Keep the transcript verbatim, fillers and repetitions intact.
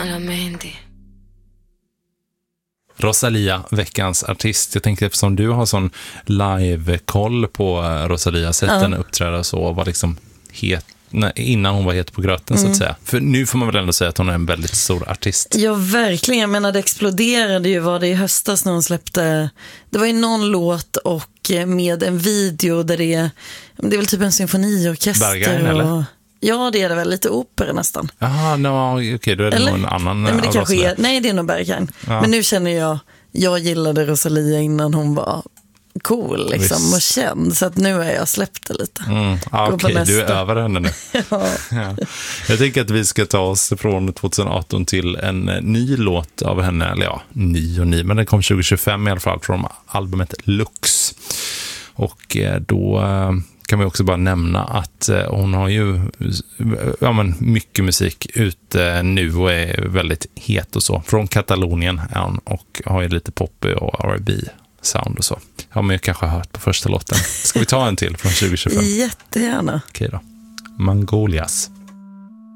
Malamente. Rosalía, veckans artist. Jag tänkte eftersom du har sån live-koll på Rosalía, sett Ja. henne uppträda så var liksom het, nej, innan hon var het på gröten så att säga. För nu får man väl ändå säga att hon är en väldigt stor artist. Ja, verkligen. Jag menar, det exploderade ju, var det i höstas när hon släppte, det var ju någon låt och med en video där det är, det är väl typ en symfoniorkester. Berghain, eller? Och, ja, det är det väl, lite opera nästan. Jaha, no, okej, okay, då är det Eller? nog en annan. Nej, men det av kanske Rosalía. är, nej, det är nog Berghain. Ja. Men nu känner jag, jag gillade Rosalía innan hon var cool liksom, Visst. och känd. Så att nu är jag släppt det lite. Mm. Ah, Gå på okej, du är nästa. över henne nu. Ja. Ja. Jag tänker att vi ska ta oss från tjugoarton till en eh, ny låt av henne, eller ja, ny och ny, men den kom tjugo tjugofem i alla fall från albumet Lux. Och eh, då eh, kan vi också bara nämna att eh, hon har ju ja, men mycket musik ute nu och är väldigt het och så. Från Katalonien är hon och har ju lite pop och R and B sound och så. Ja, men jag kanske har hört på första låten. Ska vi ta en till från tjugo tjugofem? Jättegärna. Okej då. Mangolias.